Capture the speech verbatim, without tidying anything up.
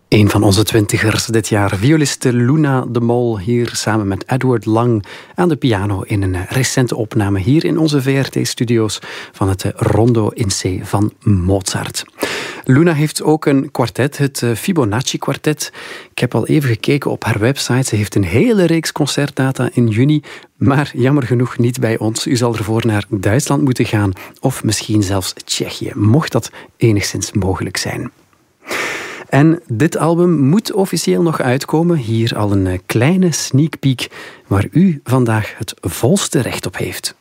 Een van onze twintigers dit jaar, violiste Luna de Mol, hier samen met Edward Lang aan de piano in een recente opname hier in onze V R T-studio's van het Rondo in C van Mozart. Luna heeft ook een kwartet, het Fibonacci-kwartet. Ik heb al even gekeken op haar website. Ze heeft een hele reeks concertdata in juni, maar jammer genoeg niet bij ons. U zal ervoor naar Duitsland moeten gaan of misschien zelfs Tsjechië, mocht dat enigszins mogelijk zijn. En dit album moet officieel nog uitkomen. Hier al een kleine sneak peek waar u vandaag het volste recht op heeft.